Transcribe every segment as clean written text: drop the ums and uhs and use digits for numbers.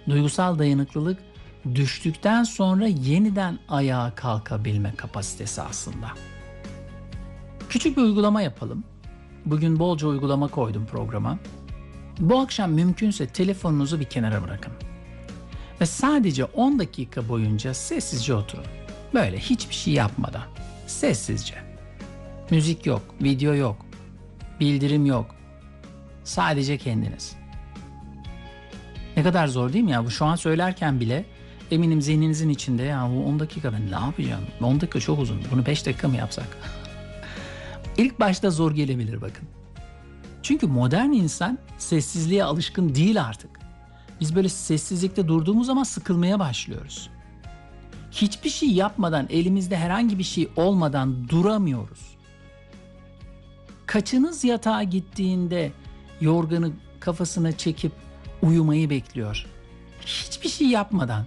Duygusal dayanıklılık düştükten sonra yeniden ayağa kalkabilme kapasitesi aslında. Küçük bir uygulama yapalım. Bugün bolca uygulama koydum programa. Bu akşam mümkünse telefonunuzu bir kenara bırakın. Ve sadece 10 dakika boyunca sessizce oturun. Böyle hiçbir şey yapmadan. Sessizce. Müzik yok, video yok, bildirim yok. Sadece kendiniz. Ne kadar zor değil mi ya? Bu şu an söylerken bile eminim zihninizin içinde ya bu 10 dakika ben ne yapacağım? 10 dakika çok uzun. Bunu 5 dakika mı yapsak? İlk başta zor gelebilir bakın. Çünkü modern insan sessizliğe alışkın değil artık. Biz böyle sessizlikte durduğumuz zaman sıkılmaya başlıyoruz. Hiçbir şey yapmadan, elimizde herhangi bir şey olmadan duramıyoruz. Kaçınız yatağa gittiğinde yorganı kafasına çekip uyumayı bekliyor? Hiçbir şey yapmadan.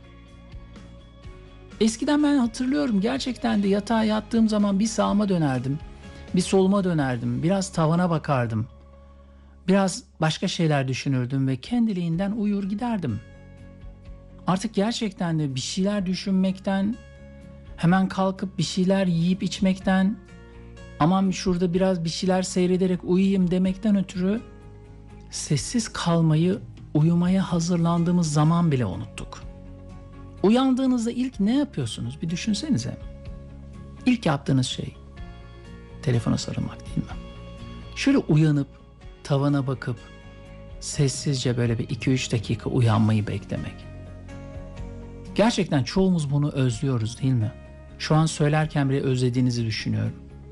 Eskiden ben hatırlıyorum, gerçekten de yatağa yattığım zaman bir sağıma dönerdim, bir soluma dönerdim, biraz tavana bakardım. Biraz başka şeyler düşünürdüm ve kendiliğinden uyur giderdim. Artık gerçekten de bir şeyler düşünmekten, hemen kalkıp bir şeyler yiyip içmekten, aman şurada biraz bir şeyler seyrederek uyuyayım demekten ötürü sessiz kalmayı, uyumaya hazırlandığımız zaman bile unuttuk. Uyandığınızda ilk ne yapıyorsunuz? Bir düşünsenize. İlk yaptığınız şey telefona sarılmak değil mi? Şöyle uyanıp tavana bakıp sessizce böyle bir 2-3 dakika uyanmayı beklemek. Gerçekten çoğumuz bunu özlüyoruz değil mi? Şu an söylerken bile özlediğinizi düşünüyorum.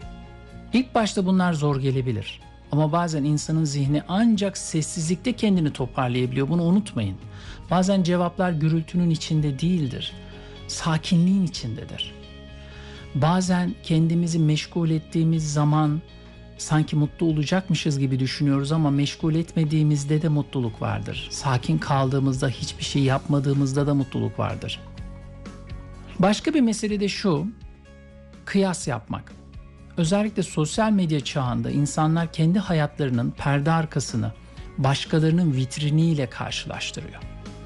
İlk başta bunlar zor gelebilir. Ama bazen insanın zihni ancak sessizlikte kendini toparlayabiliyor. Bunu unutmayın. Bazen cevaplar gürültünün içinde değildir. Sakinliğin içindedir. Bazen kendimizi meşgul ettiğimiz zaman sanki mutlu olacakmışız gibi düşünüyoruz ama meşgul etmediğimizde de mutluluk vardır. Sakin kaldığımızda, hiçbir şey yapmadığımızda da mutluluk vardır. Başka bir mesele de şu, kıyas yapmak. Özellikle sosyal medya çağında insanlar kendi hayatlarının perde arkasını başkalarının vitriniyle karşılaştırıyor.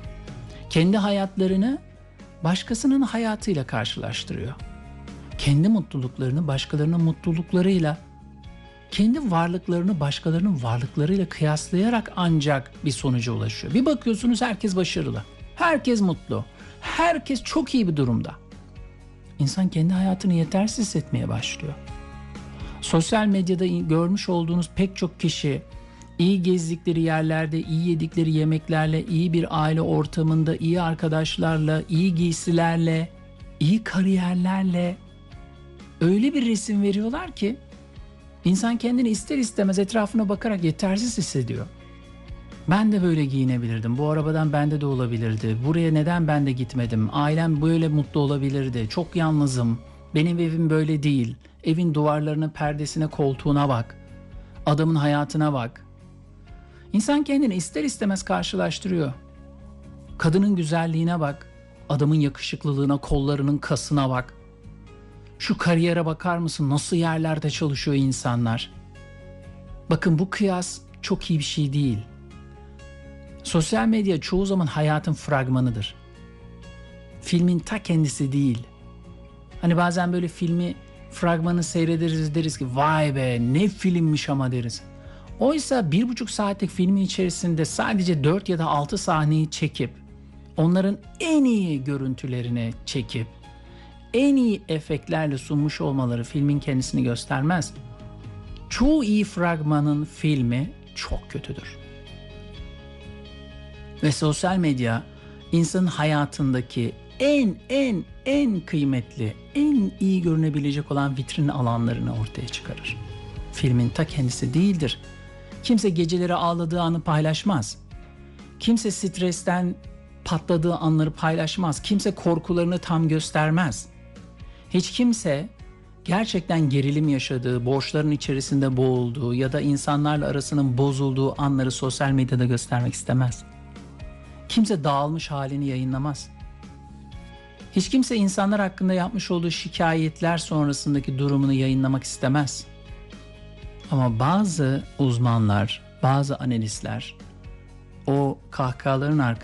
Kendi hayatlarını başkasının hayatıyla karşılaştırıyor. Kendi mutluluklarını başkalarının mutluluklarıyla, kendi varlıklarını başkalarının varlıklarıyla kıyaslayarak ancak bir sonuca ulaşıyor. Bir bakıyorsunuz herkes başarılı, herkes mutlu, herkes çok iyi bir durumda. İnsan kendi hayatını yetersiz hissetmeye başlıyor. Sosyal medyada görmüş olduğunuz pek çok kişi iyi gezdikleri yerlerde, iyi yedikleri yemeklerle, iyi bir aile ortamında, iyi arkadaşlarla, iyi giysilerle, iyi kariyerlerle öyle bir resim veriyorlar ki insan kendini ister istemez etrafına bakarak yetersiz hissediyor. Ben de böyle giyinebilirdim. Bu arabadan bende de olabilirdi. Buraya neden ben de gitmedim? Ailem böyle mutlu olabilirdi. Çok yalnızım. Benim evim böyle değil. Evin duvarlarına, perdesine, koltuğuna bak. Adamın hayatına bak. İnsan kendini ister istemez karşılaştırıyor. Kadının güzelliğine bak. Adamın yakışıklılığına, kollarının kasına bak. Şu kariyere bakar mısın? Nasıl yerlerde çalışıyor insanlar? Bakın bu kıyas çok iyi bir şey değil. Sosyal medya çoğu zaman hayatın fragmanıdır. Filmin ta kendisi değil. Hani bazen böyle filmi, fragmanı seyrederiz, deriz ki vay be ne filmmiş ama deriz. Oysa 1,5 saatlik filmin içerisinde sadece 4 ya da 6 sahneyi çekip onların en iyi görüntülerini çekip en iyi efektlerle sunmuş olmaları filmin kendisini göstermez. Çoğu iyi fragmanın filmi çok kötüdür. Ve sosyal medya insanın hayatındaki en kıymetli, en iyi görünebilecek olan vitrin alanlarını ortaya çıkarır. Filmin ta kendisi değildir. Kimse geceleri ağladığı anı paylaşmaz. Kimse stresten patladığı anları paylaşmaz. Kimse korkularını tam göstermez. Hiç kimse gerçekten gerilim yaşadığı, borçların içerisinde boğulduğu ya da insanlarla arasının bozulduğu anları sosyal medyada göstermek istemez. Kimse dağılmış halini yayınlamaz. Hiç kimse insanlar hakkında yapmış olduğu şikayetler sonrasındaki durumunu yayınlamak istemez. Ama bazı uzmanlar, bazı analistler o kahkahaların arkasında